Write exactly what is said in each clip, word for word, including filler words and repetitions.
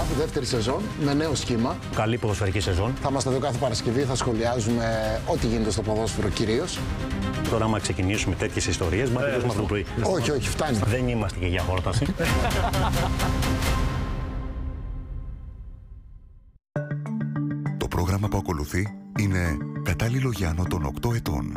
δεύτερη σεζόν με νέο σχήμα. Καλή ποδοσφαιρική σεζόν. Θα είμαστε εδώ κάθε Παρασκευή, θα σχολιάζουμε ό,τι γίνεται στο ποδόσφαιρο κυρίως. Τώρα, άμα ξεκινήσουμε τέτοιες ιστορίες, μα τελειώσουμε αυτό το πρωί. Όχι, όχι, φτάνει. Δεν είμαστε και για χόρταση. Το πρόγραμμα που ακολουθεί είναι κατάλληλο για άνω των οκτώ ετών.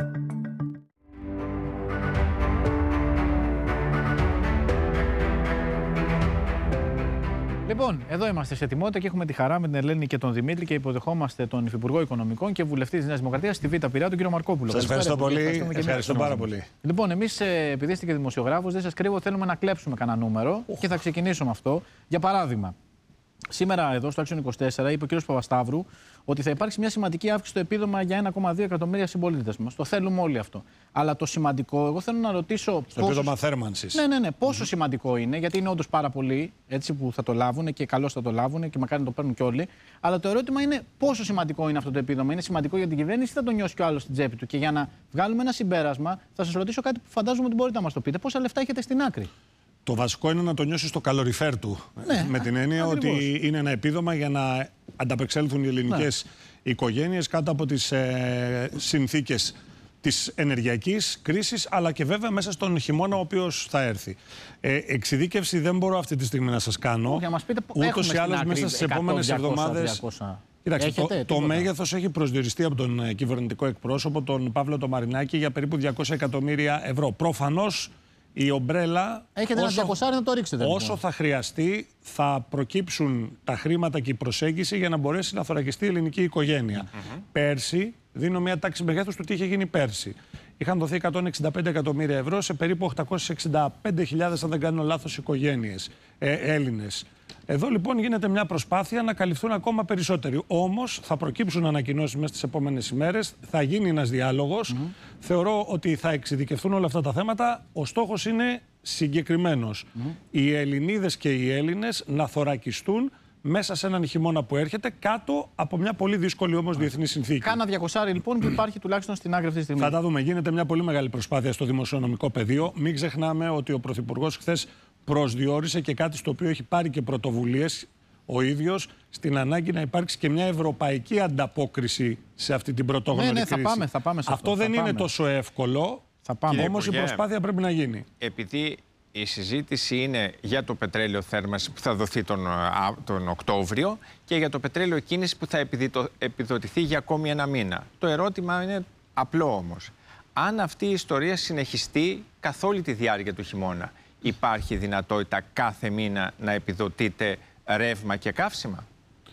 Λοιπόν, εδώ είμαστε σε ετοιμότητα και έχουμε τη χαρά με την Ελένη και τον Δημήτρη και υποδεχόμαστε τον Υφυπουργό Οικονομικών και βουλευτή της Νέας Δημοκρατίας στη Β' Πειραιά, τον κύριο Μαρκόπουλο. Σας ευχαριστώ πολύ. Ευχαριστώ πάρα πολύ. Λοιπόν, εμείς, επειδή είστε και δημοσιογράφος, δεν σας κρύβω, θέλουμε να κλέψουμε κανένα νούμερο και θα ξεκινήσουμε αυτό. Για παράδειγμα, σήμερα εδώ στο Action είκοσι τέσσερα είπε ο κύριος Παπασταύρου ότι θα υπάρξει μια σημαντική αύξηση στο επίδομα για ένα κόμμα δύο εκατομμύρια συμπολίτες μας. Το θέλουμε όλοι αυτό. Αλλά το σημαντικό, εγώ θέλω να ρωτήσω. Στο πόσο... επίδομα θέρμανσης. Ναι, ναι, ναι. Πόσο mm-hmm. σημαντικό είναι, γιατί είναι όντως πάρα πολλοί έτσι, που θα το λάβουν και καλώς θα το λάβουν και μακάρι να το παίρνουν κι όλοι. Αλλά το ερώτημα είναι πόσο σημαντικό είναι αυτό το επίδομα. Είναι σημαντικό για την κυβέρνηση ή θα το νιώσει κι ο άλλος στην τσέπη του. Και για να βγάλουμε ένα συμπέρασμα, θα σας ρωτήσω κάτι που φαντάζομαι ότι μπορείτε να μας το πείτε. Πόσα λεφτά έχετε στην άκρη? Το βασικό είναι να το νιώσει στο καλοριφέρ του. Ναι, με την έννοια ακριβώς. Ότι είναι ένα επίδομα για να ανταπεξέλθουν οι ελληνικές ναι. οικογένειες κάτω από τις ε, συνθήκες της ενεργειακής κρίσης, αλλά και βέβαια μέσα στον χειμώνα ο οποίος θα έρθει. Ε, εξειδίκευση δεν μπορώ αυτή τη στιγμή να σας κάνω. Για μας πείτε, ούτως ή άλλως μέσα στις επόμενες εβδομάδες. Κοιτάξτε, το, το μέγεθος έχει προσδιοριστεί από τον κυβερνητικό εκπρόσωπο, τον Παύλο το Μαρινάκη, για περίπου διακόσια εκατομμύρια ευρώ. Προφανώς η ομπρέλα, έχετε όσο, ένα διακόσια να το ρίξετε, όσο λοιπόν. θα χρειαστεί, θα προκύψουν τα χρήματα και η προσέγγιση για να μπορέσει να θωρακιστεί η ελληνική οικογένεια. Mm-hmm. Πέρσι, δίνω μια τάξη μεγέθους του τι είχε γίνει πέρσι. Είχαν δοθεί εκατόν εξήντα πέντε εκατομμύρια ευρώ σε περίπου οκτακόσιες εξήντα πέντε χιλιάδες, αν δεν κάνω λάθος, οικογένειες, ε, Έλληνες. Εδώ λοιπόν γίνεται μια προσπάθεια να καλυφθούν ακόμα περισσότεροι. Όμως θα προκύψουν ανακοινώσεις μέσα στις επόμενες ημέρες, θα γίνει ένας διάλογος. Mm-hmm. Θεωρώ ότι θα εξειδικευτούν όλα αυτά τα θέματα. Ο στόχος είναι συγκεκριμένος. Mm-hmm. Οι Ελληνίδες και οι Έλληνες να θωρακιστούν μέσα σε έναν χειμώνα που έρχεται, κάτω από μια πολύ δύσκολη όμως διεθνή συνθήκη. Κάνα διακοσάρι λοιπόν που υπάρχει τουλάχιστον στην άκρη αυτή τη στιγμή. Θα τα δούμε. Γίνεται μια πολύ μεγάλη προσπάθεια στο δημοσιονομικό πεδίο. Μην ξεχνάμε ότι ο Πρωθυπουργός χθες προσδιορίσε και κάτι στο οποίο έχει πάρει και πρωτοβουλίες ο ίδιος, στην ανάγκη να υπάρξει και μια ευρωπαϊκή ανταπόκριση σε αυτή την πρωτόγνωρη ναι, ναι, κρίση. Θα πάμε, θα πάμε σε αυτό. Αυτό δεν θα είναι πάμε. τόσο εύκολο, όμως η προσπάθεια πρέπει να γίνει. Επειδή η συζήτηση είναι για το πετρέλαιο θέρμανσης που θα δοθεί τον, τον Οκτώβριο και για το πετρέλαιο κίνηση που θα επιδοτηθεί για ακόμη ένα μήνα. Το ερώτημα είναι απλό όμως. Αν αυτή η ιστορία συνεχιστεί καθ' όλη τη διάρκεια του χειμώνα, υπάρχει δυνατότητα κάθε μήνα να επιδοτείται ρεύμα και καύσιμα?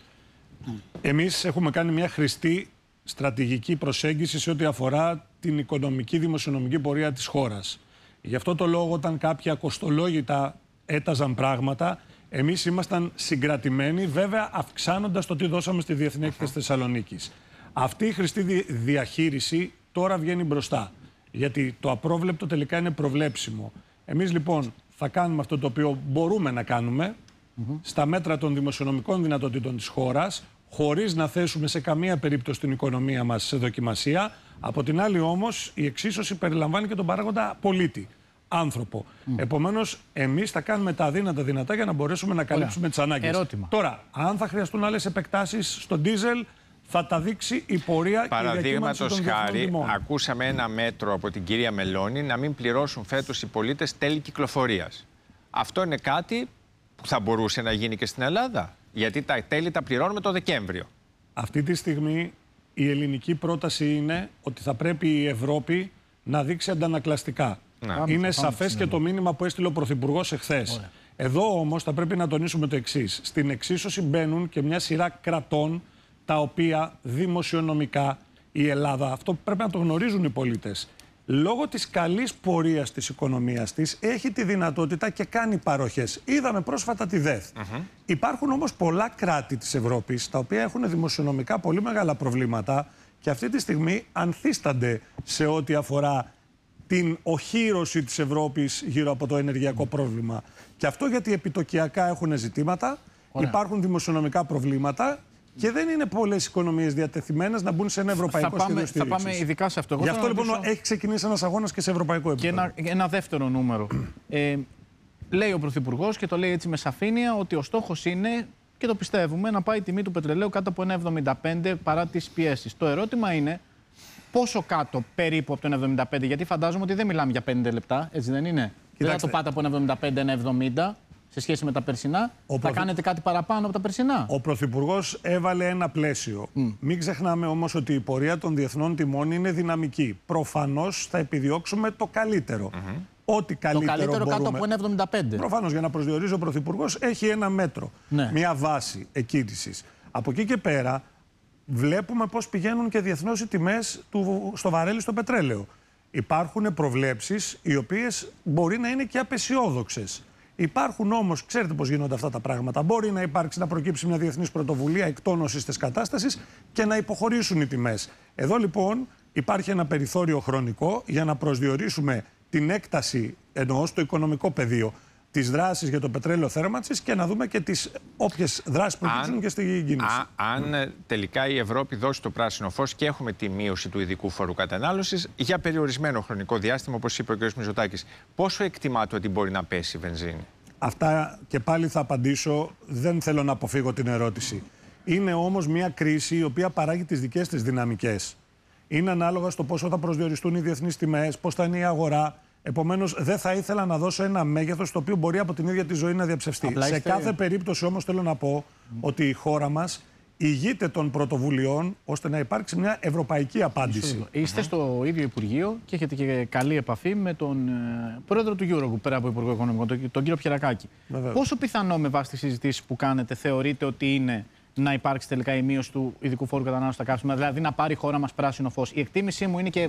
Εμείς έχουμε κάνει μια χρηστή στρατηγική προσέγγιση σε ό,τι αφορά την οικονομική δημοσιονομική πορεία της χώρας. Γι' αυτό το λόγο, όταν κάποια κοστολόγητα έταζαν πράγματα, εμείς ήμασταν συγκρατημένοι, βέβαια αυξάνοντας το τι δώσαμε στη Διεθνή Έκθεση Θεσσαλονίκης. Αυτή η χρηστή διαχείριση τώρα βγαίνει μπροστά, γιατί το απρόβλεπτο τελικά είναι προβλέψιμο. Εμείς λοιπόν θα κάνουμε αυτό το οποίο μπορούμε να κάνουμε mm-hmm. στα μέτρα των δημοσιονομικών δυνατοτήτων της χώρας, χωρίς να θέσουμε σε καμία περίπτωση την οικονομία μας σε δοκιμασία. Από την άλλη όμως η εξίσωση περιλαμβάνει και τον παράγοντα πολίτη, άνθρωπο. Mm. Επομένως εμείς θα κάνουμε τα αδύνατα δυνατά για να μπορέσουμε να καλύψουμε τις ανάγκες. Ερώτημα. Τώρα, αν θα χρειαστούν άλλες επεκτάσεις στο ντίζελ, θα τα δείξει η πορεία και η διακύμανση των χάρη, τιμών. ακούσαμε ένα μέτρο από την κυρία Μελώνη να μην πληρώσουν φέτος οι πολίτες τέλη κυκλοφορίας. Αυτό είναι κάτι που θα μπορούσε να γίνει και στην Ελλάδα, γιατί τα τέλη τα πληρώνουμε το Δεκέμβριο. Αυτή τη στιγμή η ελληνική πρόταση είναι ότι θα πρέπει η Ευρώπη να δείξει αντανακλαστικά. Να. Είναι πάμε, σαφές πάμε, και το μήνυμα που έστειλε ο Πρωθυπουργός εχθές. Ωραία. Εδώ όμως θα πρέπει να τονίσουμε το εξής. Στην εξίσωση μπαίνουν και μια σειρά κρατών τα οποία δημοσιονομικά η Ελλάδα, αυτό πρέπει να το γνωρίζουν οι πολίτες, λόγω της καλής πορείας της οικονομίας της, έχει τη δυνατότητα και κάνει παροχές. Είδαμε πρόσφατα τη ΔΕΘ. Mm-hmm. Υπάρχουν όμως πολλά κράτη της Ευρώπης, τα οποία έχουν δημοσιονομικά πολύ μεγάλα προβλήματα και αυτή τη στιγμή ανθίστανται σε ό,τι αφορά την οχύρωση της Ευρώπης γύρω από το ενεργειακό πρόβλημα. Και αυτό γιατί επιτοκιακά έχουν ζητήματα, Ωραία. υπάρχουν δημοσιονομικά προβλήματα. Και δεν είναι πολλές οικονομίες διατεθειμένες να μπουν σε ένα ευρωπαϊκό σχέδιο στήριξης. Θα πάμε ειδικά σε αυτό. Γι' αυτό λοιπόν ρωτήσω... έχει ξεκινήσει ένας αγώνας και σε ευρωπαϊκό επίπεδο. Και ένα, ένα δεύτερο νούμερο. ε, λέει ο Πρωθυπουργός και το λέει έτσι με σαφήνεια ότι ο στόχος είναι και το πιστεύουμε να πάει η τιμή του πετρελαίου κάτω από ένα εβδομήντα πέντε παρά τις πιέσεις. Το ερώτημα είναι πόσο κάτω περίπου από το ένα εβδομήντα πέντε, γιατί φαντάζομαι ότι δεν μιλάμε για πενήντα λεπτά, έτσι δεν είναι? Κοιτάξτε. Δεν θα το πάτε από ένα εβδομήντα πέντε ένα εβδομήντα σε σχέση με τα περσινά. Ο θα πρωθυ... κάνετε κάτι παραπάνω από τα περσινά. Ο Πρωθυπουργός έβαλε ένα πλαίσιο. Mm. Μην ξεχνάμε όμως ότι η πορεία των διεθνών τιμών είναι δυναμική. Προφανώς θα επιδιώξουμε το καλύτερο. Mm-hmm. Ό,τι καλύτερο, το καλύτερο μπορούμε. Κάτω από ένα εβδομήντα πέντε. Προφανώς, για να προσδιορίζει ο Πρωθυπουργός έχει ένα μέτρο, ναι. μια βάση εκκίνησης. Από εκεί και πέρα βλέπουμε πώς πηγαίνουν και διεθνώς οι τιμές του, στο βαρέλι στο πετρέλαιο. Υπάρχουν προβλέψεις οι οποίες μπορεί να είναι και απεσιόδοξες. Υπάρχουν όμως, ξέρετε πώς γίνονται αυτά τα πράγματα. Μπορεί να υπάρξει, να προκύψει μια διεθνής πρωτοβουλία εκτόνωσης της κατάστασης και να υποχωρήσουν οι τιμές. Εδώ λοιπόν υπάρχει ένα περιθώριο χρονικό για να προσδιορίσουμε την έκταση, εννοώ στο οικονομικό πεδίο, τις δράσεις για το πετρέλαιο θέρμανσης και να δούμε και τις όποιες δράσεις προκύψουν και στη κίνηση. Α, αν mm. τελικά η Ευρώπη δώσει το πράσινο φως και έχουμε τη μείωση του ειδικού φόρου κατανάλωσης για περιορισμένο χρονικό διάστημα, όπως είπε ο κ. Μητσοτάκης, πόσο εκτιμάται ότι μπορεί να πέσει η βενζίνη? Αυτά και πάλι θα απαντήσω, δεν θέλω να αποφύγω την ερώτηση. Είναι όμως μια κρίση η οποία παράγει τις δικές της δυναμικές. Είναι ανάλογα στο πόσο θα προσδιοριστούν οι διεθνείς τιμές, πώς θα είναι η αγορά. Επομένως, δεν θα ήθελα να δώσω ένα μέγεθος το οποίο μπορεί από την ίδια τη ζωή να διαψευστεί. Απλά σε είστε... κάθε περίπτωση όμως θέλω να πω mm. ότι η χώρα μας ηγείται των πρωτοβουλειών ώστε να υπάρξει μια ευρωπαϊκή απάντηση. Είστε mm-hmm. στο ίδιο Υπουργείο και έχετε και καλή επαφή με τον ε, πρόεδρο του Eurogroup, πέρα από Υπουργό Οικονομικών, τον, τον κύριο Πιερακάκη. Βεβαίως. Πόσο πιθανό με βάση τις συζητήσεις που κάνετε θεωρείτε ότι είναι να υπάρξει τελικά η μείωση του ειδικού φόρου κατανάλωσης στα καύσιμα, δηλαδή να πάρει η χώρα μας πράσινο φως? Η εκτίμησή μου είναι, και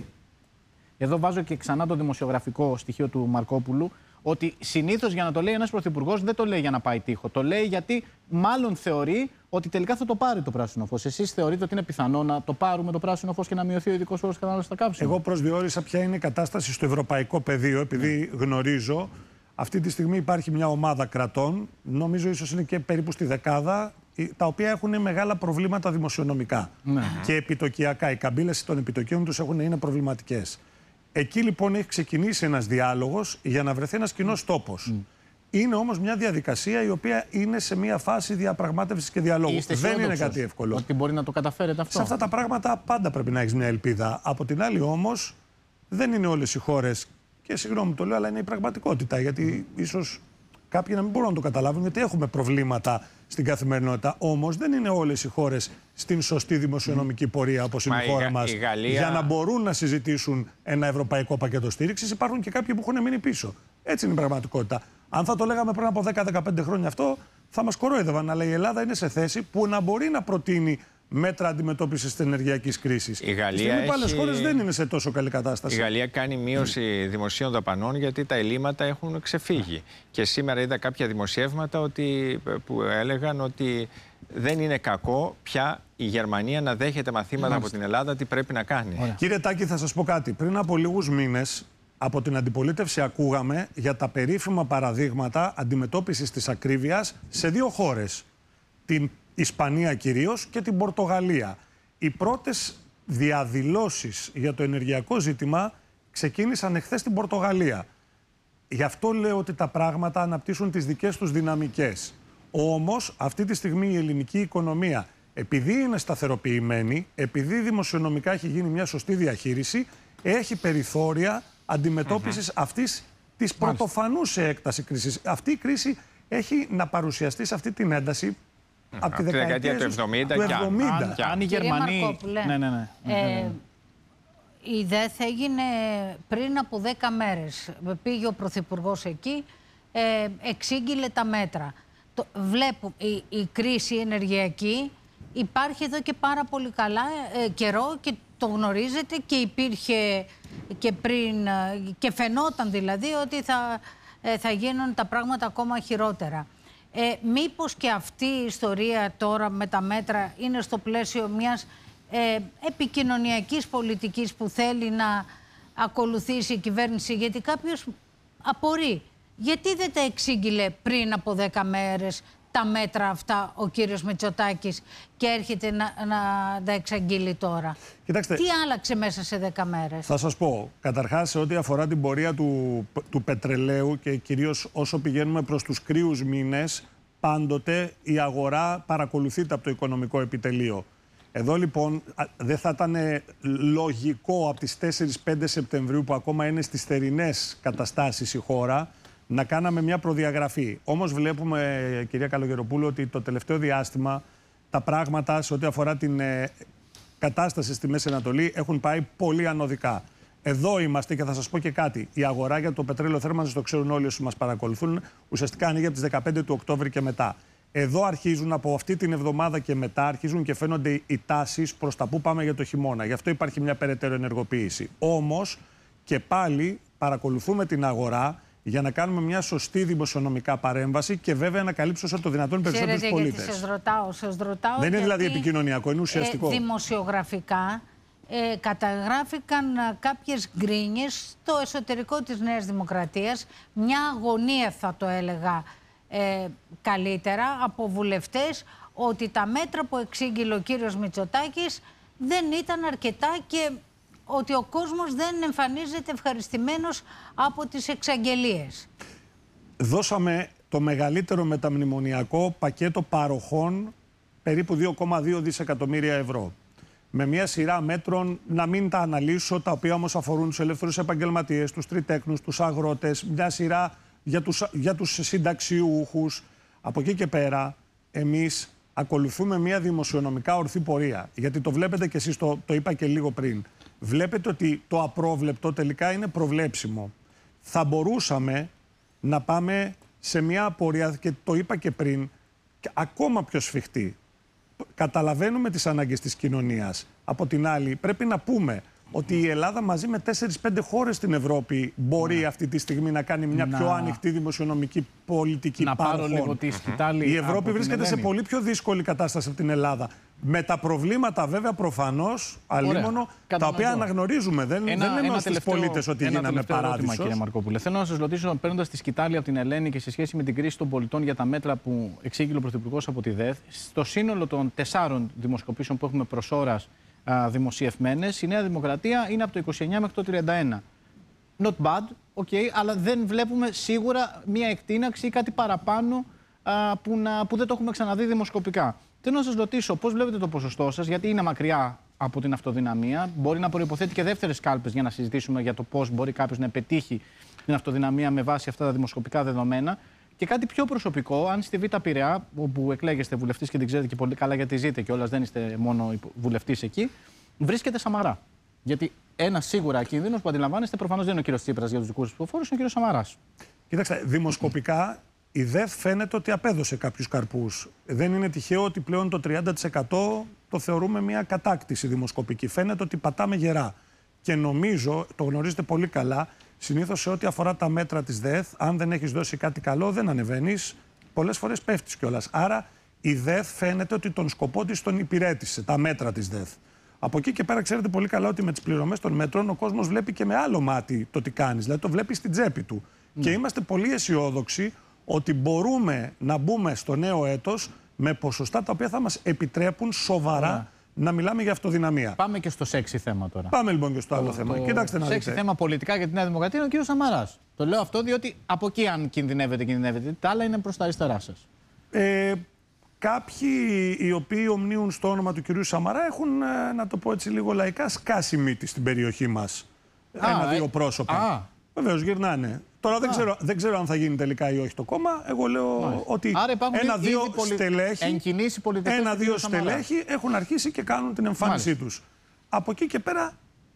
εδώ βάζω και ξανά το δημοσιογραφικό στοιχείο του Μαρκόπουλου, ότι συνήθως για να το λέει ένας πρωθυπουργός δεν το λέει για να πάει τείχο. Το λέει γιατί μάλλον θεωρεί ότι τελικά θα το πάρει το πράσινο φως. Εσείς θεωρείτε ότι είναι πιθανό να το πάρουμε το πράσινο φως και να μειωθεί ο ειδικός φόρος κατανάλωσης στα καύσιμα? Εγώ προσδιορίσα ποια είναι η κατάσταση στο ευρωπαϊκό πεδίο, επειδή mm. γνωρίζω. Αυτή τη στιγμή υπάρχει μια ομάδα κρατών, νομίζω ίσως είναι και περίπου στη δεκάδα, τα οποία έχουν μεγάλα προβλήματα δημοσιονομικά mm. και επιτοκιακά. Οι καμπύλες των επιτοκίων τους έχουν, είναι προβληματικές. Εκεί λοιπόν έχει ξεκινήσει ένας διάλογος για να βρεθεί ένας κοινός τόπος. Mm. Είναι όμως μια διαδικασία η οποία είναι σε μια φάση διαπραγμάτευσης και διαλόγου. Είστε δεν είναι κάτι εύκολο. Ότι μπορεί να το καταφέρετε αυτό? Σε αυτά τα πράγματα πάντα πρέπει να έχεις μια ελπίδα. Από την άλλη όμως δεν είναι όλες οι χώρες, και συγγνώμη το λέω, αλλά είναι η πραγματικότητα. Γιατί mm. ίσως κάποιοι να μην μπορούν να το καταλάβουν, γιατί έχουμε προβλήματα στην καθημερινότητα. Όμως δεν είναι όλες οι χώρες στην σωστή δημοσιονομική πορεία όπως είναι Μα η χώρα η μας. Η Γαλλία... Για να μπορούν να συζητήσουν ένα ευρωπαϊκό πακέτο στήριξης, υπάρχουν και κάποιοι που έχουν μείνει πίσω. Έτσι είναι η πραγματικότητα. Αν θα το λέγαμε πριν από δέκα με δεκαπέντε χρόνια αυτό, θα μας κορόιδευαν. Αλλά η Ελλάδα είναι σε θέση που να μπορεί να προτείνει μέτρα αντιμετώπισης της ενεργειακής κρίσης. Η Γαλλία έχει... άλλες χώρες δεν είναι σε τόσο καλή κατάσταση. Η Γαλλία κάνει μείωση δημοσίων δαπανών γιατί τα ελλείμματα έχουν ξεφύγει. Και σήμερα είδα κάποια δημοσιεύματα ότι, που έλεγαν ότι δεν είναι κακό πια η Γερμανία να δέχεται μαθήματα από την Ελλάδα τι πρέπει να κάνει. Ωραία. Κύριε Τάκη, θα σας πω κάτι. Πριν από λίγους μήνες από την αντιπολίτευση ακούγαμε για τα περίφημα παραδείγματα αντιμετώπισης της ακρίβειας σε δύο χώρες. Την Ισπανία κυρίως και την Πορτογαλία. Οι πρώτες διαδηλώσεις για το ενεργειακό ζήτημα ξεκίνησαν εχθές στην Πορτογαλία. Γι' αυτό λέω ότι τα πράγματα αναπτύσσουν τις δικές τους δυναμικές. Όμως αυτή τη στιγμή η ελληνική οικονομία, επειδή είναι σταθεροποιημένη, επειδή δημοσιονομικά έχει γίνει μια σωστή διαχείριση, έχει περιθώρια αντιμετώπισης mm-hmm. αυτής της πρωτοφανούς σε έκταση κρίσης. Αυτή η κρίση έχει να παρουσιαστεί σε αυτή την ένταση από τη δεκαετία του εβδομήντα. Του εβδομήντα. Αν, αν οι Γερμανοί... Ναι, ναι, ναι. Ε, η ΔΕΘ έγινε πριν από δέκα μέρες. Πήγε ο Πρωθυπουργός εκεί, ε, εξήγηλε τα μέτρα. Το, βλέπω, η, η κρίση ενεργειακή υπάρχει εδώ και πάρα πολύ καλά ε, καιρό και το γνωρίζετε και υπήρχε και πριν και φαινόταν δηλαδή ότι θα, ε, θα γίνουν τα πράγματα ακόμα χειρότερα. Ε, μήπως και αυτή η ιστορία τώρα με τα μέτρα είναι στο πλαίσιο μιας ε, επικοινωνιακής πολιτικής που θέλει να ακολουθήσει η κυβέρνηση, γιατί κάποιος απορεί. Γιατί δεν τα εξήγηλε πριν από δέκα μέρες τα μέτρα αυτά ο κύριος Μητσοτάκης και έρχεται να, να τα εξαγγείλει τώρα? Κοιτάξτε, τι άλλαξε μέσα σε δέκα μέρες? Θα σας πω. Καταρχάς, σε ό,τι αφορά την πορεία του, του πετρελαίου και κυρίως όσο πηγαίνουμε προς τους κρύους μήνες, πάντοτε η αγορά παρακολουθείται από το οικονομικό επιτελείο. Εδώ λοιπόν δεν θα ήταν λογικό από τις τέσσερις πέντε Σεπτεμβρίου, που ακόμα είναι στις θερινές καταστάσεις η χώρα, να κάναμε μια προδιαγραφή. Όμως βλέπουμε, κυρία Καλογεροπούλου, ότι το τελευταίο διάστημα τα πράγματα σε ό,τι αφορά την ε, κατάσταση στη Μέση Ανατολή έχουν πάει πολύ ανωδικά. Εδώ είμαστε και θα σας πω και κάτι. Η αγορά για το πετρέλαιο θέρμανσης, το ξέρουν όλοι όσοι μας παρακολουθούν, ουσιαστικά ανοίγει από τις δεκαπέντε του Οκτώβρη και μετά. Εδώ αρχίζουν από αυτή την εβδομάδα και μετά αρχίζουν και φαίνονται οι τάσεις προς τα που πάμε για το χειμώνα. Γι' αυτό υπάρχει μια περαιτέρω ενεργοποίηση. Όμως και πάλι παρακολουθούμε την αγορά για να κάνουμε μια σωστή δημοσιονομικά παρέμβαση και βέβαια να καλύψω όσο το δυνατόν περισσότερους πολίτες. Γιατί σας ρωτάω, σας ρωτάω Δεν είναι γιατί, δηλαδή επικοινωνιακό, είναι ουσιαστικό. Ε, δημοσιογραφικά ε, καταγράφηκαν ε, κάποιες γκρίνιες στο εσωτερικό της Νέας Δημοκρατίας, μια αγωνία θα το έλεγα ε, καλύτερα από βουλευτές, ότι τα μέτρα που εξήγηλε ο κύριος Μητσοτάκης δεν ήταν αρκετά και ότι ο κόσμος δεν εμφανίζεται ευχαριστημένος από τις εξαγγελίες. Δώσαμε το μεγαλύτερο μεταμνημονιακό πακέτο παροχών, περίπου δύο κόμμα δύο δισεκατομμύρια ευρώ. Με μια σειρά μέτρων, να μην τα αναλύσω, τα οποία όμως αφορούν τους ελεύθερους επαγγελματίες, τους τριτέκνους, τους αγρότες, μια σειρά για τους, για τους συνταξιούχους. Από εκεί και πέρα, εμείς ακολουθούμε μια δημοσιονομικά ορθή πορεία. Γιατί το βλέπετε και εσείς, το, το είπα και λίγο πριν. Βλέπετε ότι το απρόβλεπτο τελικά είναι προβλέψιμο. Θα μπορούσαμε να πάμε σε μια πορεία, και το είπα και πριν, ακόμα πιο σφιχτή. Καταλαβαίνουμε τις ανάγκες της κοινωνίας. Από την άλλη, πρέπει να πούμε ότι η Ελλάδα μαζί με τέσσερις πέντε χώρες στην Ευρώπη μπορεί ναι. αυτή τη στιγμή να κάνει μια να... πιο ανοιχτή δημοσιονομική πολιτική να παροχών. Πάρω λίγο τη σκητάλη. Η Ευρώπη βρίσκεται σε πολύ πιο δύσκολη κατάσταση από την Ελλάδα. Με τα προβλήματα βέβαια προφανώς, αλίμονο, τα οποία αναγνωρίζουμε. Δεν, ένα, δεν λέμε στους πολίτες ότι γίναμε παράδεισος. Κύριε Μαρκόπουλε, θέλω να σας ρωτήσω, παίρνοντας τη σκητάλη από την Ελένη και σε σχέση με την κρίση των πολιτών για τα μέτρα που εξήγηλε ο Πρωθυπουργός από τη ΔΕΘ, στο σύνολο των τεσσάρων δημοσκοπήσεων που έχουμε προς ώρας δημοσιευμένες, η Νέα Δημοκρατία είναι από το είκοσι εννιά μέχρι το τριάντα ένα. Not bad, okay, αλλά δεν βλέπουμε σίγουρα μία εκτείναξη ή κάτι παραπάνω α, που, να, που δεν το έχουμε ξαναδεί δημοσκοπικά. Θέλω να σας ρωτήσω πώς βλέπετε το ποσοστό σας, γιατί είναι μακριά από την αυτοδυναμία. Μπορεί να προϋποθέτει και δεύτερες κάλπες για να συζητήσουμε για το πώς μπορεί κάποιος να πετύχει την αυτοδυναμία με βάση αυτά τα δημοσκοπικά δεδομένα. Και κάτι πιο προσωπικό, αν στη Β' Πειραιά, όπου εκλέγεστε βουλευτής και την ξέρετε και πολύ καλά γιατί ζείτε κιόλας, δεν είστε μόνο βουλευτής εκεί, βρίσκεται Σαμαρά. Γιατί ένα σίγουρα κίνδυνο που αντιλαμβάνεστε προφανώς δεν είναι ο κύριος Τσίπρας για τους δικούς του ψηφοφόρους, είναι ο κύριος Σαμαράς. Κοιτάξτε, δημοσκοπικά η ΔΕΘ φαίνεται ότι απέδωσε κάποιους καρπούς. Δεν είναι τυχαίο ότι πλέον το τριάντα τοις εκατό το θεωρούμε μια κατάκτηση δημοσκοπική. Φαίνεται ότι πατάμε γερά. Και νομίζω, το γνωρίζετε πολύ καλά, συνήθως σε ό,τι αφορά τα μέτρα της ΔΕΘ, αν δεν έχεις δώσει κάτι καλό, δεν ανεβαίνεις. Πολλές φορές πέφτεις κιόλας. Άρα η ΔΕΘ φαίνεται ότι τον σκοπό της τον υπηρέτησε, τα μέτρα της ΔΕΘ. Από εκεί και πέρα, ξέρετε πολύ καλά ότι με τις πληρωμές των μέτρων ο κόσμος βλέπει και με άλλο μάτι το τι κάνεις. Δηλαδή το βλέπει στην τσέπη του. Mm. Και είμαστε πολύ αισιόδοξοι ότι μπορούμε να μπούμε στο νέο έτος με ποσοστά τα οποία θα μας επιτρέπουν σοβαρά yeah. να μιλάμε για αυτοδυναμία. Πάμε και στο σεξι θέμα τώρα. Πάμε λοιπόν και στο άλλο το, θέμα. Το Κοιτάξτε να δείτε. Σεξι θέμα πολιτικά για τη Νέα Δημοκρατία είναι ο κύριος Σαμαράς. Το λέω αυτό διότι από εκεί, αν κινδυνεύετε, κινδυνεύετε. Τα άλλα είναι προς τα αριστερά σας. Ε, κάποιοι οι οποίοι ομνίουν στο όνομα του κυρίου Σαμαρά έχουν, να το πω έτσι λίγο λαϊκά, σκάσει μύτη στην περιοχή μας. Ένα-δύο ε, πρόσωπα. Α. Βεβαίως γυρνάνε. Τώρα δεν ξέρω, δεν ξέρω αν θα γίνει τελικά ή όχι το κόμμα. Εγώ λέω Μάλιστα. ότι ένα-δύο πολι... στελέχη, ένα-δύο στελέχη έχουν αρχίσει και κάνουν την εμφάνισή Μάλιστα. τους. Από εκεί και πέρα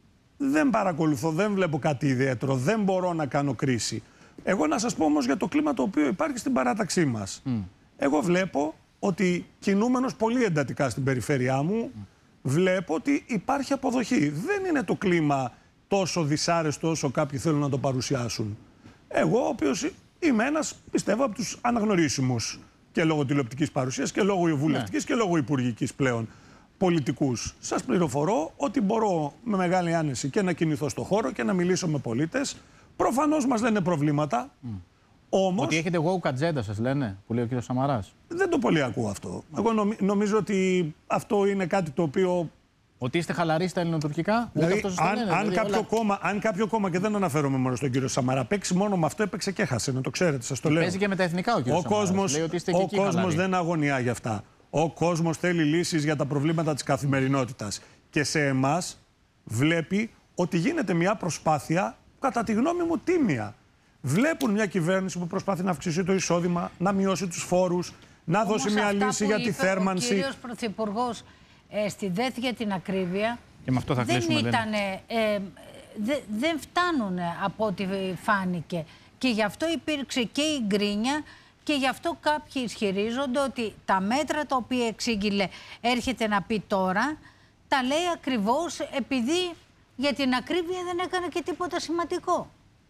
δεν παρακολουθώ, δεν βλέπω κάτι ιδιαίτερο, δεν μπορώ να κάνω κρίση. Εγώ να σας πω όμως για το κλίμα το οποίο υπάρχει στην παράταξή μας. Mm. Εγώ βλέπω ότι κινούμενος πολύ εντατικά στην περιφέρειά μου, mm. βλέπω ότι υπάρχει αποδοχή. Δεν είναι το κλίμα τόσο δυσάρεστο όσο κάποιοι θέλουν να το παρουσιάσουν. Εγώ, ο οποίος είμαι ένας, πιστεύω, από τους αναγνωρίσιμους και λόγω τηλεοπτικής παρουσίας και λόγω βουλευτικής ναι. και λόγω υπουργικής πλέον πολιτικούς. Σας πληροφορώ ότι μπορώ με μεγάλη άνεση και να κινηθώ στο χώρο και να μιλήσω με πολίτες. Προφανώς μας λένε προβλήματα. Mm. Όμως, ότι έχετε woke ατζέντα σας λένε, που λέει ο κ. Σαμαράς. Δεν το πολύ ακούω αυτό. Mm. Εγώ νομι, νομίζω ότι αυτό είναι κάτι το οποίο Ότι είστε χαλαροί στα ελληνοτουρκικά. Δηλαδή, αυτό αν, λένε, αν, δηλαδή, κάποιο όλα... κόμμα, αν κάποιο κόμμα, και δεν αναφέρομαι μόνο στον κύριο Σαμαρά, παίξει μόνο με αυτό, έπαιξε και έχασε. Να το ξέρετε, σας το λέω. Παίζει και με τα εθνικά ο κύριος Ο κόσμος, ο κόσμος δεν αγωνιά για αυτά. Ο κόσμος θέλει λύσεις για τα προβλήματα της καθημερινότητας. Και σε εμάς βλέπει ότι γίνεται μια προσπάθεια, κατά τη γνώμη μου, τίμια. Βλέπουν μια κυβέρνηση που προσπαθεί να αυξήσει το εισόδημα, να μειώσει τους φόρους, να Όμως δώσει μια αυτά λύση που για τη είπε θέρμανση. Ο κύριος Πρωθυπουργός ε, στη ΔΕΘ για την ακρίβεια και με αυτό θα δεν κλείσουμε, ήταν, ε, δε, δεν φτάνουν από ό,τι φάνηκε. Και γι' αυτό υπήρξε και η γκρίνια και γι' αυτό κάποιοι ισχυρίζονται ότι τα μέτρα τα οποία εξήγηλε έρχεται να πει τώρα, τα λέει ακριβώς επειδή για την ακρίβεια δεν έκανε και τίποτα σημαντικό.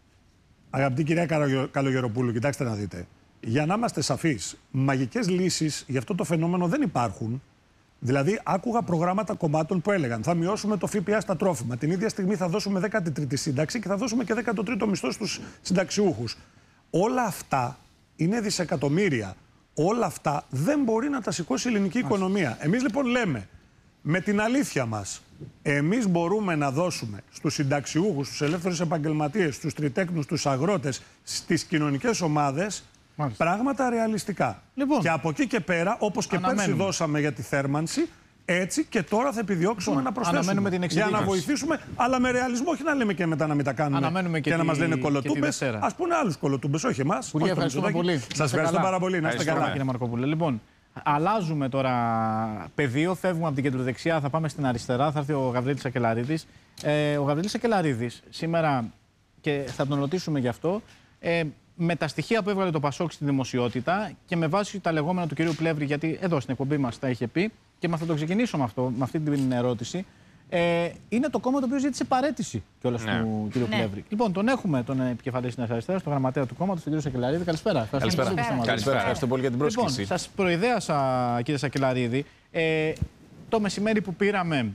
Αγαπητή κυρία Καλογεροπούλου, κοιτάξτε να δείτε. Για να είμαστε σαφείς, μαγικές λύσεις για αυτό το φαινόμενο δεν υπάρχουν. Δηλαδή, άκουγα προγράμματα κομμάτων που έλεγαν θα μειώσουμε το ΦΠΑ στα τρόφιμα. Την ίδια στιγμή θα δώσουμε δέκατη τρίτη σύνταξη και θα δώσουμε και δέκατο τρίτο μισθό στους συνταξιούχους. Όλα αυτά είναι δισεκατομμύρια. Όλα αυτά δεν μπορεί να τα σηκώσει η ελληνική οικονομία. Εμείς λοιπόν λέμε, με την αλήθεια μας, εμείς μπορούμε να δώσουμε στους συνταξιούχους, στους ελεύθερους επαγγελματίες, στους τριτέκνους, στους αγρότες, στις κοινωνικές ομάδες, μάλιστα, πράγματα ρεαλιστικά. Λοιπόν, και από εκεί και πέρα, όπως και πέρσι δώσαμε για τη θέρμανση, έτσι και τώρα θα επιδιώξουμε λοιπόν, να προσθέσουμε την για να βοηθήσουμε, αλλά με ρεαλισμό, όχι να λέμε και μετά να μην τα κάνουμε και, και να μας λένε κολοτούμπες. Ας πούνε άλλους κολοτούμπες, όχι εμάς. Υπουργέ, ευχαριστούμε πολύ. Σας ευχαριστώ πάρα πολύ. Να είστε καλά, κύριε Μαρκοπούλε. Λοιπόν, αλλάζουμε τώρα πεδίο, φεύγουμε από την κεντροδεξιά, θα πάμε στην αριστερά. Θα έρθει ο Γαβρίλης Σακελαρίδης. Ε, ο Γαβρίλης Σακελαρίδης σήμερα, και θα τον ρωτήσουμε γι' αυτό, ε, με τα στοιχεία που έβγαλε το Πασόκ στη δημοσιότητα και με βάση τα λεγόμενα του κυρίου Πλεύρη, γιατί εδώ στην εκπομπή μας τα είχε πει, και θα το ξεκινήσω με, αυτό, με αυτή την ερώτηση. Ε, είναι το κόμμα το οποίο ζήτησε παραίτηση κιόλας ναι. του κ. Ναι. Πλεύρη. Λοιπόν, τον έχουμε τον επικεφαλής της Αριστεράς, τον γραμματέα του κόμματος, τον κ. Σακελαρίδη. Καλησπέρα. Καλησπέρα. Καλησπέρα. Ευχαριστώ πολύ για την πρόσκληση. Λοιπόν, σας προειδέασα, κ. Σακελαρίδη, ε, το μεσημέρι που πήραμε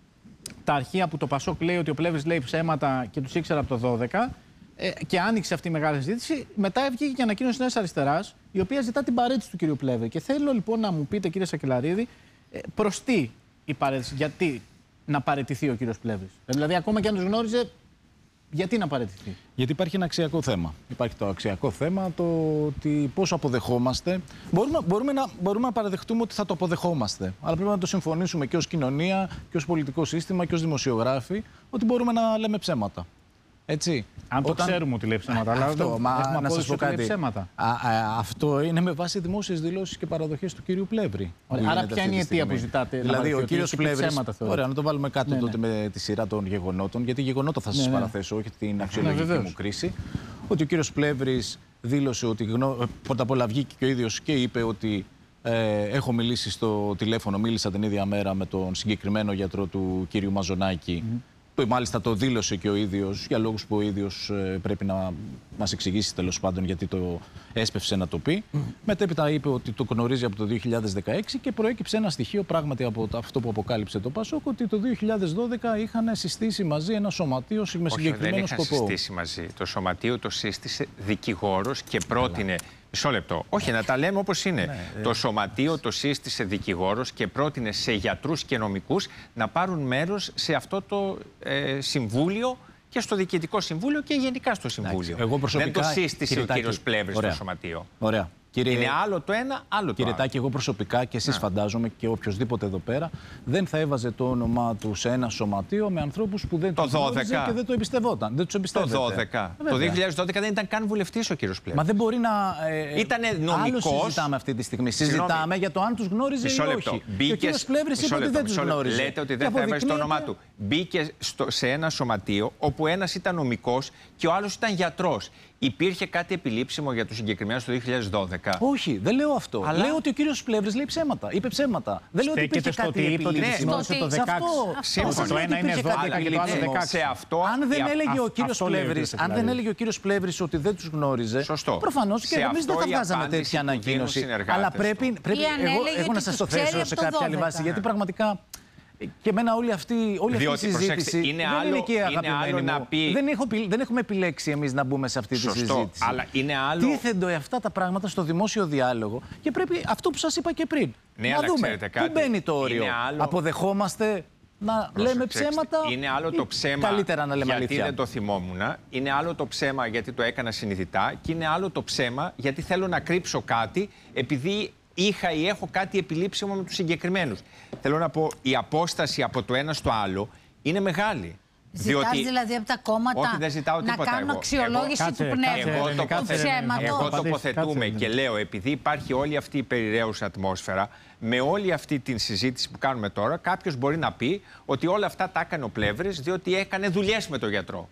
τα αρχεία που το Πασόκ λέει ότι ο Πλεύρης λέει ψέματα και τους ήξερα από το δώδεκα. Και άνοιξε αυτή η μεγάλη συζήτηση. Μετά έβγηκε και ανακοίνωση της Νέας Αριστεράς, η οποία ζητά την παραίτηση του κ. Πλεύρη. Και θέλω λοιπόν να μου πείτε, κύριε Σακελαρίδη, προς τι η παραίτηση, γιατί να παραιτηθεί ο κ. Πλεύρης. Δηλαδή, ακόμα και αν τους γνώριζε, γιατί να παραιτηθεί. Γιατί υπάρχει ένα αξιακό θέμα. Υπάρχει το αξιακό θέμα, το ότι πόσο αποδεχόμαστε. Μπορούμε, μπορούμε, να, μπορούμε να παραδεχτούμε ότι θα το αποδεχόμαστε. Αλλά πρέπει να το συμφωνήσουμε και ως κοινωνία, και ως πολιτικό σύστημα, και ως δημοσιογράφοι, ότι μπορούμε να λέμε ψέματα. Έτσι. Αν το Όταν... ξέρουμε ότι λέει ψέματα, αλλά αυτό, μα, να σας πω κάτι. Α, α, αυτό είναι με βάση δημόσιες δηλώσεις και παραδοχές του κυρίου Πλεύρη. Άρα ποια είναι η αιτία που ζητάτε? Δηλαδή ο κύριος Πλεύρης, ωραία, να το βάλουμε κάτω ναι, τότε ναι. με τη σειρά των γεγονότων, γιατί γεγονότα θα σας ναι, παραθέσω, όχι την αξιολογική ναι, μου κρίση. Ότι ο κύριος Πλεύρης δήλωσε ότι γνω... πρώτα απ' όλα βγήκε και ο ίδιος και είπε ότι ε, έχω μιλήσει στο τηλέφωνο, μίλησα την ίδια μέρα με τον συγκεκριμένο γιατρό του κύριου Μαζονάκη. Mm-hmm. Μάλιστα το δήλωσε και ο ίδιος, για λόγους που ο ίδιος ε, πρέπει να μας εξηγήσει τέλος πάντων γιατί το έσπευσε να το πει. Mm. Μετέπειτα είπε ότι το γνωρίζει από το δύο χιλιάδες δεκαέξι και προέκυψε ένα στοιχείο πράγματι από αυτό που αποκάλυψε το Πασόκ, ότι το δύο χιλιάδες δώδεκα είχαν συστήσει μαζί ένα σωματείο με Όχι, συγκεκριμένο δεν σκοπό. Δεν είχαν συστήσει μαζί. Το σωματείο το σύστησε δικηγόρος και πρότεινε... Μισό λεπτό. Όχι, να τα λέμε όπως είναι. Ναι, το σωματείο το σύστησε δικηγόρος και πρότεινε σε γιατρούς και νομικούς να πάρουν μέρος σε αυτό το ε, συμβούλιο και στο Διοικητικό Συμβούλιο και γενικά στο Συμβούλιο. Εγώ προσωπικά, δεν το σύστησε κύριε ο κύριος Πλεύρης στο σωματείο. Ωραία. Κύριε... Είναι άλλο το ένα, άλλο το κύριε άλλο. Τάκη, εγώ προσωπικά και εσείς φαντάζομαι και οποιοδήποτε εδώ πέρα δεν θα έβαζε το όνομά του σε ένα σωματείο με ανθρώπους που δεν το γνώριζε και δεν το εμπιστευόταν. Δεν τους εμπιστεύεται. Το δώδεκα. Το δύο χιλιάδες δώδεκα δεν ήταν καν βουλευτής ο κύριος Πλεύρης. Μα δεν μπορεί να. Ε, Ήτανε νομικός. Άλλο συζητάμε αυτή τη στιγμή. Συζητάμε για το αν τους γνώριζε ή όχι. Και ο κύριος Πλεύρης είπε ότι δεν τους γνώριζε. Λέτε ότι δεν θα έβαζε το όνομά του. Μπήκε σε ένα σωματείο όπου ένας ήταν νομικός και ο άλλος ήταν γιατρός. Υπήρχε κάτι επιλήψιμο για τους συγκεκριμένους το δύο χιλιάδες δώδεκα? Όχι, δεν λέω αυτό. Αλλά... Λέω ότι ο κύριος Πλεύρης λέει ψέματα. Είπε ψέματα. Δεν λέω ότι υπήρχε κάτι επιλήψιμο. Ναι, το δεκαέξι. Το ένα είναι δώδεκα και το άλλο δεκαέξι. Αν δεν έλεγε ο κύριος Πλεύρης, αν δεν έλεγε ο κύριος Πλεύρης ότι δεν τους γνώριζε, προφανώς και εμείς δεν θα βγάζαμε τέτοια ανακοίνωση. Αλλά πρέπει εγώ να σας το θέσω σε κάποια άλλη βάση, γιατί πραγματικά. Και εμένα όλη αυτή, όλη αυτή η συζήτηση είναι δεν άλλο, είναι και αγαπημένη μου. πει... δεν, έχω, δεν έχουμε επιλέξει εμείς να μπούμε σε αυτή Σωστό, τη συζήτηση. Αλλά είναι άλλο... Τίθενται αυτά τα πράγματα στο δημόσιο διάλογο και πρέπει αυτό που σας είπα και πριν. Ναι, να αλλά δούμε ξέρετε κάτι. Πού μπαίνει το όριο. Άλλο... Αποδεχόμαστε να λέμε ψέματα. Είναι άλλο το ψέμα καλύτερα να λέμε γιατί αλήθεια. δεν το θυμόμουν. Είναι άλλο το ψέμα γιατί το έκανα συνειδητά. Και είναι άλλο το ψέμα γιατί θέλω να κρύψω κάτι επειδή είχα ή έχω κάτι επιλήψιμο με τους συγκεκριμένους. Θέλω να πω, η απόσταση από το ένα στο άλλο είναι μεγάλη. Ζητάς διότι... δηλαδή από τα κόμματα όχι, δεν ζητάω να τίποτα κάνουν εγώ. αξιολόγηση εγώ, του πνεύματος, του ψέματος. Εγώ τοποθετούμε και λέω, επειδή υπάρχει όλη αυτή η περιραίουσα ατμόσφαιρα, με όλη αυτή τη συζήτηση που κάνουμε τώρα, κάποιος μπορεί να πει ότι όλα αυτά τα έκανε ο Πλεύρης διότι έκανε δουλειές με τον γιατρό.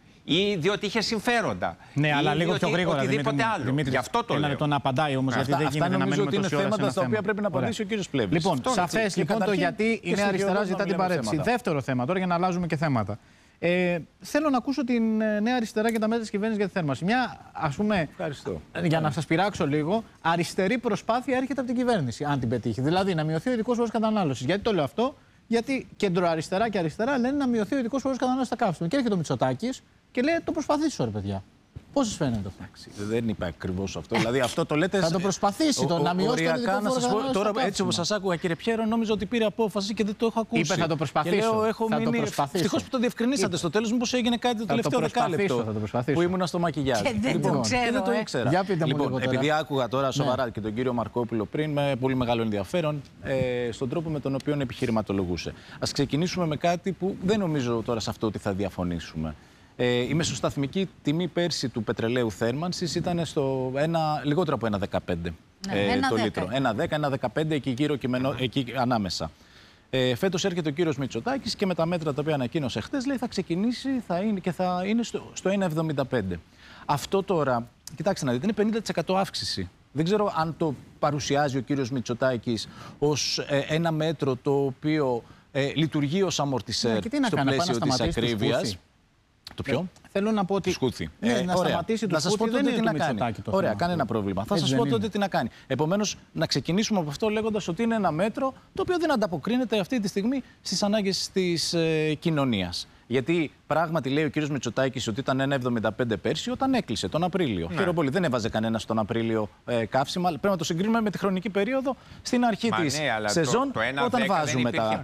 Ή διότι είχε συμφέροντα. Ναι, ή αλλά λίγο πιο γρήγορα. Οτιδήποτε Δημήτρη, άλλο. Δημήτρη, Γι' αυτό το ένα λέω. λεπτό να απαντάει όμως, γιατί δεν γίνεται να μένουμε τόση ώρα σε ένα θέμα. Νομίζω ότι είναι θέματα στα οποία πρέπει να απαντήσει ο κύριος Πλεύρης. Λοιπόν, σαφές λοιπόν το γιατί η Νέα Αριστερά ζητά την παρέτηση. Δεύτερο θέμα τώρα για να αλλάζουμε και θέματα. Ε, θέλω να ακούσω την Νέα Αριστερά και τα μέτρα της κυβέρνησης για τη θέρμανση. Μια, ας πούμε, Ευχαριστώ. για να σας πειράξω λίγο, αριστερή προσπάθεια έρχεται από την κυβέρνηση, αν την πετύχει. Δηλαδή να μειωθεί ο ειδικός φόρος κατανάλωσης. Γιατί το λέω αυτό, γιατί κεντροαριστερά και αριστερά λένε να μειωθεί ο ειδικός φόρος κατανάλωσης στα καύσιμα. Και έρχεται ο Μητσοτάκης και λέει το προσπαθήσω, ρε παιδιά. Πώς σας φαίνεται αυτό? Δεν είπα ακριβώς αυτό. Δηλαδή, αυτό το λέτε. Θα το προσπαθήσει το να μειώσει τον ειδικό φόρο κατανάλωσης. Τώρα, έτσι όπως σας άκουγα, κύριε Πιέρο, νόμιζα ότι πήρε απόφαση και δεν το έχω ακούσει. Είπε θα το προσπαθήσω. Και λέω, έχω θα μείνει. Ευτυχώς που το διευκρινίσατε Είπε. στο τέλος, μήπως έγινε κάτι το θα τελευταίο το δεκάλεπτο που ήμουνα στο μακιγιάζ. Και δεν λοιπόν, το ξέρω. Και δεν το ήξερα. Για πείτε λοιπόν, μου επειδή άκουγα τώρα σοβαρά ναι. και τον κύριο Μαρκόπουλο πριν με πολύ μεγάλο ενδιαφέρον ε, στον τρόπο με τον οποίο επιχειρηματολογούσε. Ας ξεκινήσουμε με κάτι που δεν νομίζω τώρα σε αυτό ότι θα διαφωνήσουμε. Ε, η μεσοσταθμική τιμή πέρσι του πετρελαίου θέρμανσης ήταν στο ένα, λιγότερο από ένα δεκαπέντε ναι, ε, ένα το δέκα. λίτρο. ένα δέκα, ένα δεκαπέντε εκεί γύρω κειμενο, εκεί ανάμεσα. Ε, φέτος έρχεται ο κύριος Μητσοτάκης και με τα μέτρα τα οποία ανακοίνωσε χτες λέει θα ξεκινήσει θα είναι, και θα είναι στο, στο ένα εβδομήντα πέντε. Αυτό τώρα, κοιτάξτε να δείτε, είναι πενήντα τοις εκατό αύξηση. Δεν ξέρω αν το παρουσιάζει ο κύριος Μητσοτάκης ως ε, ένα μέτρο το οποίο ε, λειτουργεί ως αμορτισέρ ναι, στο πλαίσιο της ακρίβειας. Το ποιο? Ε, θέλω να πω ότι. Σκούθι. Ναι, ε, να ωραία. σταματήσει το να σας πω τότε τι να κάνει. Ωραία, κανένα πρόβλημα. Θα σας πω τότε τι να κάνει. Επομένως, να ξεκινήσουμε από αυτό λέγοντας ότι είναι ένα μέτρο το οποίο δεν ανταποκρίνεται αυτή τη στιγμή στις ανάγκες της ε, κοινωνίας. Γιατί πράγματι λέει ο κύριος Μητσοτάκης ότι ήταν ένα εβδομήντα πέντε πέρσι όταν έκλεισε τον Απρίλιο. Ναι. Χαίρομαι πολύ. Δεν έβαζε κανένα τον Απρίλιο ε, καύσιμα. Πρέπει να το συγκρίνουμε με τη χρονική περίοδο στην αρχή της ναι, σεζόν το, το όταν βάζουμε τα,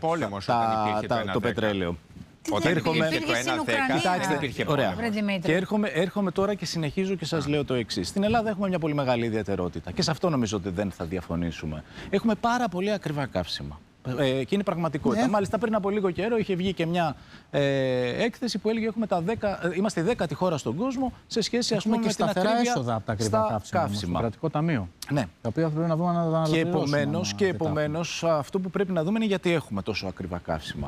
τα, τα, το πετρέλαιο. Όταν έρχομαι το ένα δέκα, υπήρχε ωραία. Και έρχομαι, έρχομαι τώρα και συνεχίζω και σας λέω το εξής. Στην Ελλάδα έχουμε μια πολύ μεγάλη ιδιαιτερότητα και σε αυτό νομίζω ότι δεν θα διαφωνήσουμε. Έχουμε πάρα πολύ ακριβά καύσιμα. Ε, και είναι πραγματικότητα. Ναι. Μάλιστα, πριν από λίγο καιρό είχε βγει και μια ε, έκθεση που έλεγε έχουμε τα δέκα, ε, είμαστε η δέκατη χώρα στον κόσμο σε σχέση ας πούμε, με την ακρίβεια έσοδα από τα ακριβά καύσιμα. καύσιμα. Στο κρατικό ταμείο. Ναι. Τα οποία πρέπει να δούμε να τα Και επομένως, και επομένως αυτό που πρέπει να δούμε είναι γιατί έχουμε τόσο ακριβά καύσιμα.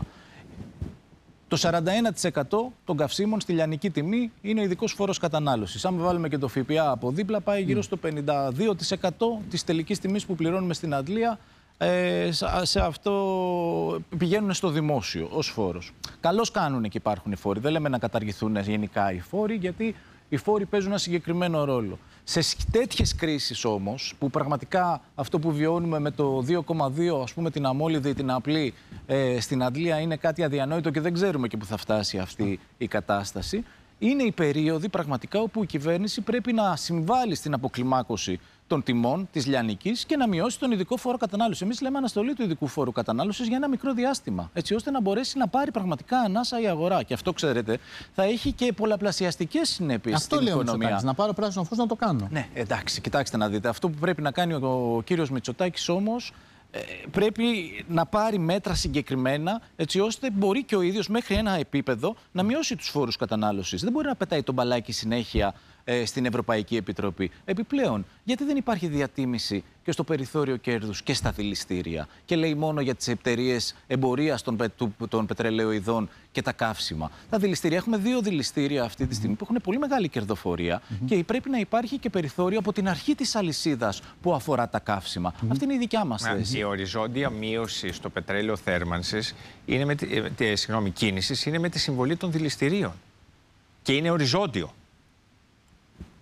Το σαράντα ένα τοις εκατό των καυσίμων στη λιανική τιμή είναι ο ειδικός φόρος κατανάλωσης. Αν βάλουμε και το ΦΠΑ από δίπλα, πάει γύρω στο πενήντα δύο τοις εκατό της τελικής τιμής που πληρώνουμε στην αντλία. Ε, σε αυτό πηγαίνουν στο δημόσιο ως φόρος. Καλώς κάνουν και υπάρχουν οι φόροι. Δεν λέμε να καταργηθούν γενικά οι φόροι, γιατί οι φόροι παίζουν ένα συγκεκριμένο ρόλο. Σε τέτοιες κρίσεις όμως, που πραγματικά αυτό που βιώνουμε με το δύο κόμμα δύο, ας πούμε την αμόλυδη, την απλή ε, στην αντλία είναι κάτι αδιανόητο και δεν ξέρουμε και που θα φτάσει αυτή η κατάσταση, είναι η περίοδοι πραγματικά όπου η κυβέρνηση πρέπει να συμβάλλει στην αποκλιμάκωση των τιμών της λιανικής και να μειώσει τον ειδικό φόρο κατανάλωσης. Εμείς λέμε αναστολή του ειδικού φόρου κατανάλωσης για ένα μικρό διάστημα, έτσι ώστε να μπορέσει να πάρει πραγματικά ανάσα η αγορά. Και αυτό, ξέρετε, θα έχει και πολλαπλασιαστικές συνέπειες στην οικονομία. Αυτό λέω, να πάρω πράσινο φως να το κάνω. Ναι, εντάξει, κοιτάξτε να δείτε. Αυτό που πρέπει να κάνει ο κύριος Μητσοτάκης όμως, πρέπει να πάρει μέτρα συγκεκριμένα, έτσι ώστε μπορεί και ο ίδιος μέχρι ένα επίπεδο να μειώσει τους φόρους κατανάλωσης. Δεν μπορεί να πετάει τον μπαλάκι συνέχεια ε, στην Ευρωπαϊκή Επιτροπή. Επιπλέον, γιατί δεν υπάρχει διατίμηση και στο περιθώριο κέρδους και στα δηληστήρια και λέει μόνο για τις εταιρείες εμπορίας των, των πετρελαιοειδών και τα καύσιμα. Τα δηληστήρια, έχουμε δύο δηληστήρια αυτή τη στιγμή που έχουν πολύ μεγάλη κερδοφορία mm-hmm. και πρέπει να υπάρχει και περιθώριο από την αρχή της αλυσίδας που αφορά τα καύσιμα. Mm-hmm. Αυτή είναι η δικιά μας θέση. Η οριζόντια μείωση στο πετρέλαιο θέρμανσης, είναι με τη, ε, συγγνώμη, κίνησης, είναι με τη συμβολή των δηληστηρίων. Και είναι οριζόντιο.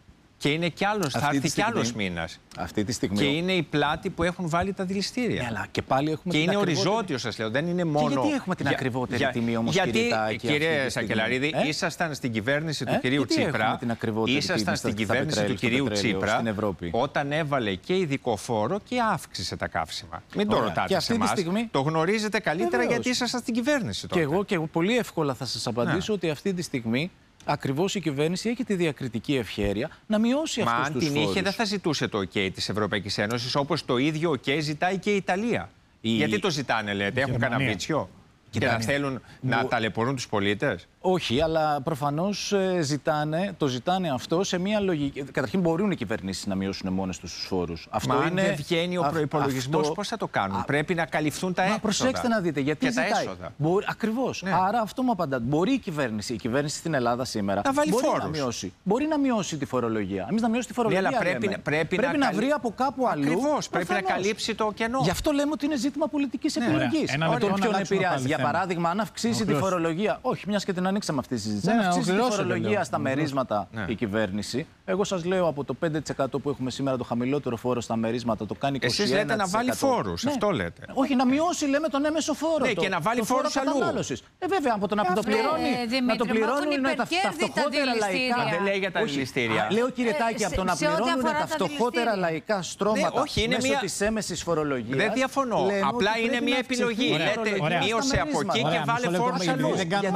Και είναι κι άλλος, θα έρθει κι άλλος μήνας. Αυτή τη στιγμή. Και είναι η πλάτη που έχουν βάλει τα δηληστήρια. Ναι, αλλά και πάλι έχουμε και την είναι ακριβότερη... οριζόντιο, σας λέω. Δεν είναι μόνο. Και γιατί έχουμε την για... ακριβότερη για... τιμή όμως, γιατί, κύριε Τάκη, κύριε Σακελαρίδη, ε? ήσασταν στην κυβέρνηση του ε? κυρίου γιατί Τσίπρα. Ήσασταν στην κυβέρνηση του κυρίου Τσίπρα όταν έβαλε και ειδικό φόρο και αύξησε τα καύσιμα. Μην το ρωτάτε σε εμάς. Το γνωρίζετε καλύτερα γιατί ήσασταν στην κυβέρνηση τότε. Και εγώ και εγώ πολύ εύκολα θα σας απαντήσω ότι αυτή τη στιγμή. Ακριβώς η κυβέρνηση έχει τη διακριτική ευχέρεια να μειώσει αυτούς τους φόρους. Μα αν την είχε, δεν θα ζητούσε το OK της Ευρωπαϊκής Ένωσης, όπως το ίδιο OK ζητάει και η Ιταλία. Η... Γιατί το ζητάνε, λέτε, έχουν κανένα βίτσιο και να θέλουν να ταλαιπωρούν τους πολίτες. Όχι, αλλά προφανώς ζητάνε, το ζητάνε αυτό σε μια λογική. Καταρχήν, μπορούν οι κυβερνήσεις να μειώσουν μόνες τους τους φόρους. Αυτό Μα είναι... αν δεν βγαίνει ο προϋπολογισμός, αυτό... πώς θα το κάνουν. Α... Πρέπει να καλυφθούν τα έσοδα. Μα προσέξτε να δείτε, γιατί και ζητάει. Τα έσοδα. Μπορεί... Ακριβώς. Ναι. Άρα αυτό μου απαντάτε. Μπορεί η κυβέρνηση, η κυβέρνηση στην Ελλάδα σήμερα να βάλει μπορεί φόρους. Να μειώσει. Μπορεί να μειώσει τη φορολογία. Εμείς να μειώσει τη φορολογία. Ναι, πρέπει, λέμε. πρέπει, πρέπει να, να βρει από κάπου αλλού. Ακριβώς. Πρέπει να καλύψει το κενό. Γι' αυτό λέμε ότι είναι ζήτημα πολιτικής επιλογής. Τον ποιον επηρεάζει. Για παράδειγμα, αν αυξήσει τη φορολογία. Όχι, μια και την ανοίξαμε αυτή τη συζήτηση. Αν αυξήσει τη φορολογία στα μερίσματα η κυβέρνηση, εγώ σας λέω από το πέντε τοις εκατό που έχουμε σήμερα το χαμηλότερο φόρο στα μερίσματα το κάνει είκοσι ένα τοις εκατό. Εσείς λέτε να βάλει φόρους, αυτό λέτε. Όχι, να μειώσει, λέμε, τον έμεσο φόρο. Ναι, και να βάλει φόρους αλλού. Ε, βέβαια, από το να το πληρώνει. Να το πληρώνουν τα φτωχότερα λαϊκά. Δεν λέει για τα δηληστήρια. Λέω, κύριε Τάκη, από το να πληρώνουν τα φτωχότερα λαϊκά στρώματα μέσω της έμεσης φορολογίας. Δεν διαφωνώ. Απλά είναι μια επιλογή. Λέτε, μείωσε από εκεί και βάλε φόρους αλλού.